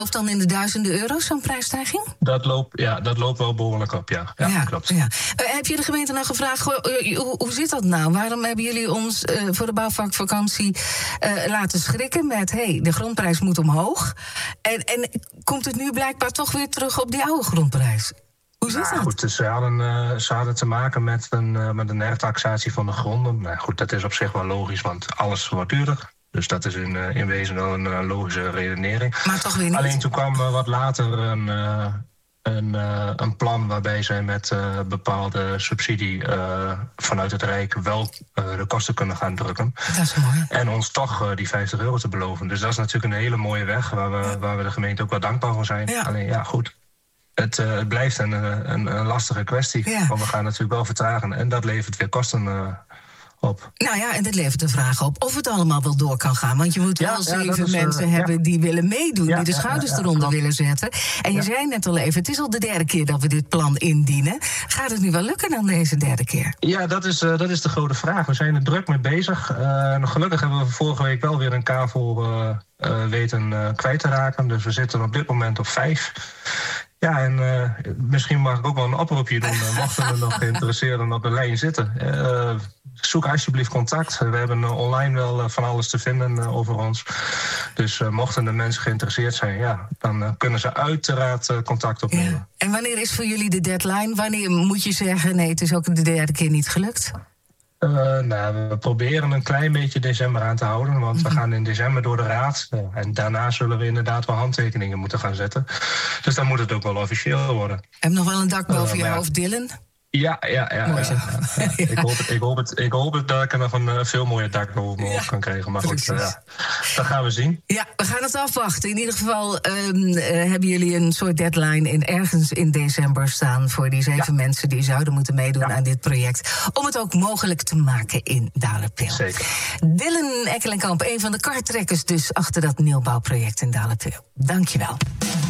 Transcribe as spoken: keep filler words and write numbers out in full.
Of dan in de duizenden euro's, zo'n prijsstijging? Dat loopt, ja, dat loopt wel behoorlijk op, ja. Ja, ja klopt. Ja. Uh, heb je de gemeente nou gevraagd, goh, uh, hoe, hoe zit dat nou? Waarom hebben jullie ons uh, voor de bouwvakvakantie uh, laten schrikken met... hé, hey, de grondprijs moet omhoog. En, en komt het nu blijkbaar toch weer terug op die oude grondprijs? Hoe zit nou, dat? Goed, dus ze, hadden, uh, ze hadden te maken met een, uh, met een hertaxatie van de gronden. Nou, goed, dat is op zich wel logisch, want alles wordt duurder. Dus dat is in, uh, in wezen wel een uh, logische redenering. Maar toch weer niet. Alleen toen kwam uh, wat later een, uh, een, uh, een plan waarbij zij met uh, bepaalde subsidie uh, vanuit het Rijk wel uh, de kosten kunnen gaan drukken. Dat is mooi. En ons toch uh, die vijftig euro te beloven. Dus dat is natuurlijk een hele mooie weg waar we, waar we de gemeente ook wel dankbaar voor zijn. Ja. Alleen ja, goed. Het, uh, het blijft een, een, een lastige kwestie. Ja. Want we gaan natuurlijk wel vertragen. En dat levert weer kosten uh, op. Nou ja, en dat levert de vraag op of het allemaal wel door kan gaan. Want je moet wel ja, zeven ja, mensen uh, hebben ja. die willen meedoen. Ja, die de schouders ja, ja, eronder ja, willen zetten. En je ja. zei net al even, het is al de derde keer dat we dit plan indienen. Gaat het nu wel lukken dan deze derde keer? Ja, dat is, uh, dat is de grote vraag. We zijn er druk mee bezig. Uh, gelukkig hebben we vorige week wel weer een kavel uh, uh, weten uh, kwijt te raken. Dus we zitten op dit moment op vijf. Ja, en uh, misschien mag ik ook wel een oproepje doen. Uh, mochten er nog geïnteresseerden op de lijn zitten. Uh, zoek alsjeblieft contact. We hebben uh, online wel uh, van alles te vinden uh, over ons. Dus uh, mochten de mensen geïnteresseerd zijn... Ja, dan uh, kunnen ze uiteraard uh, contact opnemen. Ja. En wanneer is voor jullie de deadline? Wanneer moet je zeggen... nee, het is ook de derde keer niet gelukt? Uh, nou, we proberen een klein beetje december aan te houden. Want mm-hmm. we gaan in december door de raad. Uh, en daarna zullen we inderdaad wel handtekeningen moeten gaan zetten. Dus dan moet het ook wel officieel worden. Heb je nog wel een dak boven uh, je hoofd, Dylan? Ja, ja, ja. Mooi zo. ja, ja, ja. Ik, hoop het, ik, hoop het, ik hoop het dat ik er nog een uh, veel mooier dak boven mijn hoofd ja, kan krijgen. Maar goed, uh, ja, dat gaan we zien. Ja, we gaan het afwachten. In ieder geval um, uh, hebben jullie een soort deadline in ergens in december staan... voor die zeven ja. mensen die zouden moeten meedoen ja. aan dit project. Om het ook mogelijk te maken in Dalepil. Zeker. Dylan Ekkelenkamp, een van de kartrekkers dus achter dat nieuwbouwproject in Dalepil. Dank je wel.